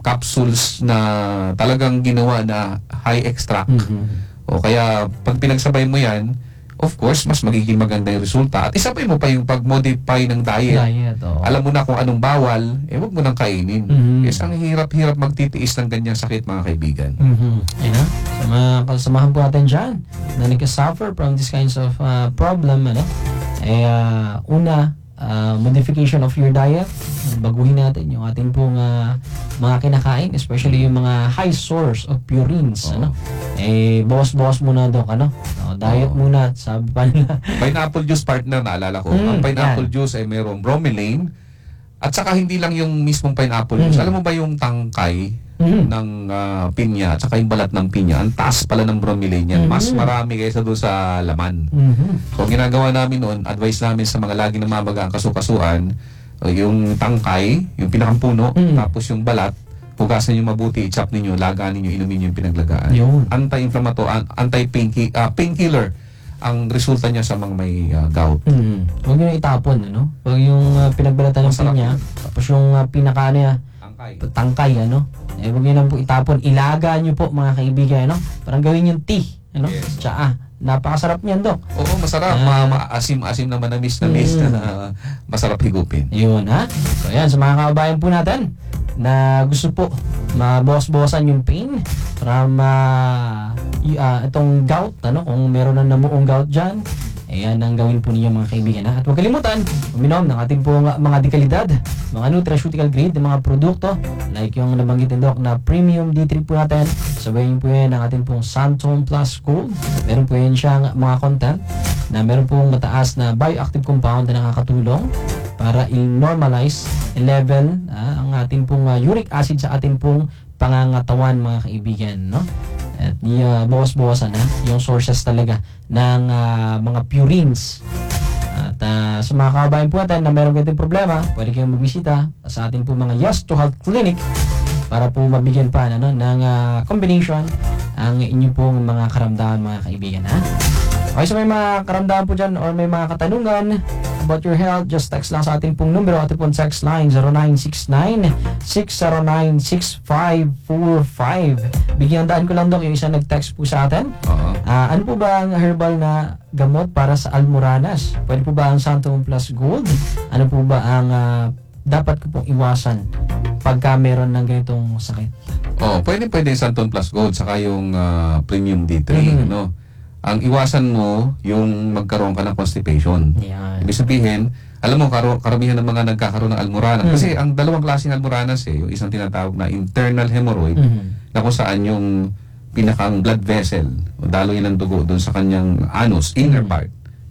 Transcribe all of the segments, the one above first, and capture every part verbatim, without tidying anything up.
capsules na talagang ginawa na high extract. Mm-hmm. O kaya pag pinagsabay mo yan, of course, mas magiging maganda yung resulta. At isabay mo pa yung pag-modify ng diet. Diet, oo. Alam mo na kung anong bawal, eh wag mo nang kainin. Mhm. Yes, ang hirap-hirap magtitiis ng ganyang sakit, mga kaibigan. Mm-hmm. Ayun na. Sa mga kasamahan po natin dyan na nagka-suffer from these kinds of uh, problem, ano? Eh, uh, una, uh, modification of your diet. Baguhin natin yung ating pong uh, mga kinakain, especially yung mga high source of purines, Oo. ano? Eh, bawas-bawas muna, Dok, ano? Uh, diet Oo. muna, sabi pa nila. Pineapple juice, partner, naalala ko. Mm, ang pineapple yan. juice ay mayroong bromelain. At saka hindi lang yung mismong pineapple juice. Mm. Alam mo ba yung tangkay Mhm. ng ah, pinya at saka yung balat ng pinya, ang taas pala ng bromelain yan. Mas Mhm. marami kaysa doon sa laman. Mhm. So, ang ginagawa namin noon, advice namin sa mga lagi namamaga ang kasukasuan, uh, yung tangkay, yung pinakapuno, Mm. tapos yung balat, hugasan nyo mabuti, i-chop ninyo, laganin nyo, inumin nyo yung pinaglagaan. Yun. Anti-inflammatory, an- anti-painki- ah, painkiller ang resulta niya sa mga may ah, gout. Mm. Huwag nyo na itapon, ano? Huwag yung uh, pinagbalatan ng Masarap pinya, yun. tapos yung uh, pinaka ano yan, Tangkay. tangkay, ano? Eh, huwag nyo na po itapon. Ilaga nyo po, mga kaibigan, ano? Parang gawin yung tea, ano? Yes. Tsaa. Napakasarap niyan, Dok. Oo, masarap. Ah. Ma- maasim-asim na manamis-namis Mm. na masarap higupin. Yun, ha? So, yan, sa mga kababayan po natin na gusto po mabawas-bawasan yung pain from uh, y- ah, itong gout, ano? Kung meron na namuong gout dyan, ayan ang gawin po ninyo, mga kaibigan, ha? At huwag kalimutan, uminom ng ating po mga, mga dekalidad, mga nutraceutical grade ng mga produkto, like yung nabanggitin, Dok, na Premium D three po natin. Sabayin po yan ang ating pong Santon Plus Gold. Meron po yan siyang mga content na meron pong mataas na bioactive compound na nakakatulong para i-normalize, i-level ah, ang ating pong ah, uric acid sa ating pong pangangatawan, mga kaibigan, no? At uh, bawas-bawasan na yung sources talaga ng ah, mga purines. At ah, sa mga kababayan po natin na meron ganitong problema, pwede kayong magbisita sa ating po mga Yes to Health Clinic para po mabigyan pa ano, ng ah, combination ang inyong pong mga karamdaman, mga kaibigan, ha? Okay, so may mga karamdaman po dyan or may mga katanungan about your health, just text lang sa ating pong numero, ating pong text line zero nine six nine, six zero nine, six five four five. Bigyan daan ko lang, Dok, yung isa nag-text po sa atin. Oo. Ah, ano po ba ang herbal na gamot para sa almoranas? Pwede po ba ang Santon Plus Gold? Ano po ba ang ah, dapat ko pong iwasan pagka meron ng ganitong sakit? Oh, pwede pwede yung Santon Plus Gold saka yung ah, Premium D three, Mhm. no. Ang iwasan mo yung magkaroon ka ng constipation. Yan. Ibig sabihin, alam mo karo, karamihan ng mga nagkakaroon ng almoranas Mhm. kasi ang dalawang klaseng almoranas eh, yung isang tinatawag na internal hemorrhoid Mhm. na kung saan yung pinakang blood vessel o daloy ng dugo doon sa kanyang anus, inner Mhm. part,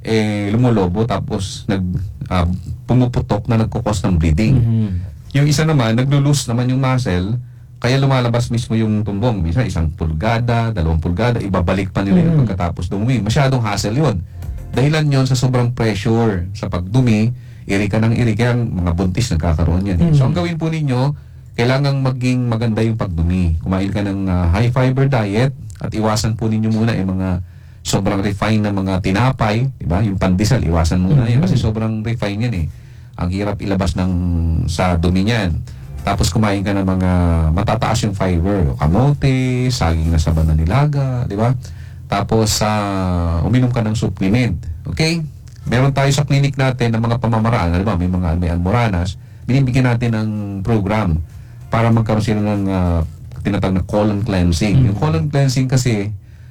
eh lumulobo tapos nag ah, pumuputok na nagkukos ng bleeding. Mhm. Yung isa naman, naglo-loose naman yung muscle, kaya lumalabas mismo yung tumbong. Minsan, isang pulgada, dalawang pulgada, ibabalik pa nila yung Mm. pagkatapos dumi. Masyadong hassle yun. Dahilan yon sa sobrang pressure sa pagdumi, iri ka ng iri, kaya ang mga buntis nagkakaroon yan. eh. Mm. So, ang gawin po ninyo, kailangang maging maganda yung pagdumi. Kumain ka ng ah, high-fiber diet at iwasan po ninyo muna yung mga sobrang refined na mga tinapay, di ba? Yung pandesal, iwasan muna yan kasi sobrang refined yan eh. Ang hirap ilabas ng sa dumi niyan. Tapos kumain ka ng mga matataas yung fiber, kamote, saging na saba na nilaga, di ba? Tapos sa uminom ka ng supplement. Okay? Meron tayo sa clinic natin ng mga pamamaraan, di ba? May mga may almoranas, binibigyan natin ng program para magkaroon sila ng ah, tinatawag na colon cleansing. Yung colon cleansing kasi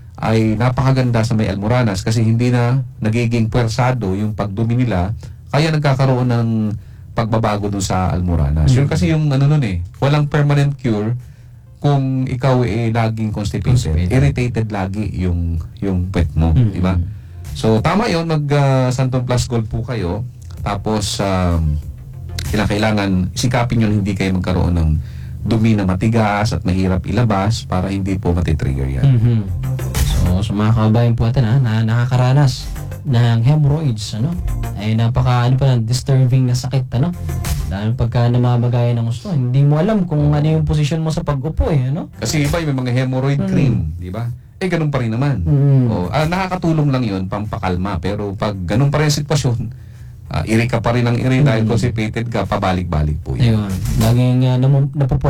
ay napakaganda sa may almoranas kasi hindi na nagiging puwersado yung pagdumi nila, kaya nagkakaroon ng pagbabago dun sa almoranas. Yun kasi yung ano nun eh, walang permanent cure kung ikaw eh laging constipated, Constipated. irritated lagi yung yung puwet mo, Mhm. di ba? So tama yun, mag ah, Santon Plus Gold po kayo. Tapos um, kailangan sikapin yun hindi kayo magkaroon ng dumi na matigas at mahirap ilabas para hindi po matitrigger yan. Mhm. So, sa mga kababayan po natin, ha, na nakakaranas ng hemorrhoids, ano, ay napaka, ano pa, disturbing na sakit, ano, dahil pagka namamagayan ng gusto, hindi mo alam kung ano yung posisyon mo sa pag-upo, eh, ano. Kasi iba yung may mga hemorrhoid Mm. cream, di ba? Eh, ganun pa rin naman. Mm. O, ah, nakakatulong lang yun, pampakalma. Pero pag ganun pa rin ang sitwasyon, ah, iri ka pa rin ng iri dahil Mm. constipated ka, pabalik-balik po yan. Ayun, laging uh, napu-